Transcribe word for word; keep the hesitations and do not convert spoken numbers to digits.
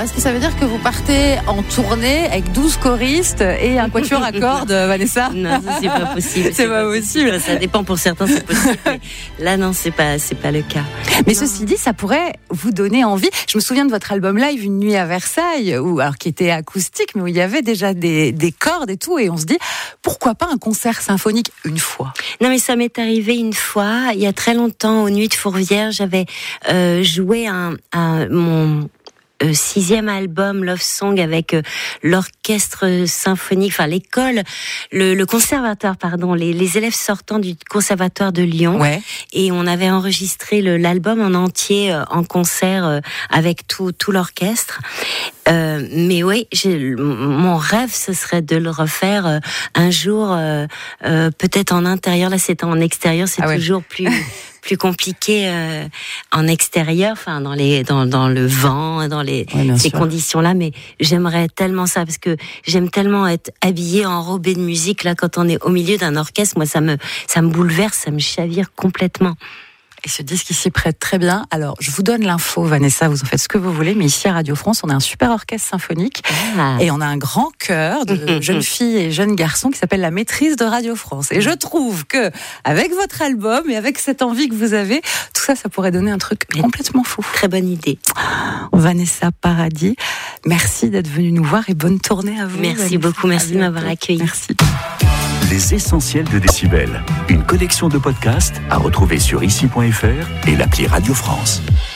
Est-ce que ça veut dire que vous partez en tournée avec douze choristes et un quatuor à cordes, Vanessa? Non, ça, c'est pas possible. C'est, c'est pas, pas possible. possible. Ça dépend, pour certains, c'est possible. Mais là, non, c'est pas, c'est pas le cas. Mais non. Ceci dit, ça pourrait vous donner envie. Je me souviens de votre album live, Une nuit à Versailles, où, alors, qui était acoustique, mais où il y avait déjà des, des cordes et tout. Et on se dit, pourquoi pas un concert symphonique une fois? Non, mais ça m'est arrivé une fois, il y a très longtemps, aux Nuits de Fourvière. J'avais euh, joué un, un, mon... Euh, sixième album Love Song avec euh, l'orchestre symphonique, enfin l'école, le, le conservatoire, pardon, les, les élèves sortants du conservatoire de Lyon. Ouais. Et on avait enregistré le, l'album en entier euh, en concert euh, avec tout, tout l'orchestre. Euh, mais oui, j'ai, mon rêve, ce serait de le refaire euh, un jour, euh, euh, peut-être en intérieur. Là, c'était en extérieur, c'est ah toujours ouais. plus plus compliqué euh, en extérieur, enfin dans les dans dans le vent, dans les ouais, ces conditions-là. Mais j'aimerais tellement ça parce que j'aime tellement être habillée, enrobée de musique. Là, quand on est au milieu d'un orchestre, moi, ça me ça me bouleverse, ça me chavire complètement. Et ce disque ici prête très bien. Alors, je vous donne l'info, Vanessa, vous en faites ce que vous voulez, mais ici à Radio France, on a un super orchestre symphonique ah. et on a un grand chœur de jeunes filles et jeunes garçons qui s'appelle la Maîtrise de Radio France. Et je trouve que, avec votre album et avec cette envie que vous avez, tout ça, ça pourrait donner un truc complètement fou. Très bonne idée. Vanessa Paradis, merci d'être venue nous voir et bonne tournée à vous. Merci Vanessa. beaucoup, merci de m'avoir accueillie. Merci. Les essentiels de Décibel, une collection de podcasts à retrouver sur ici point f r et l'appli Radio France.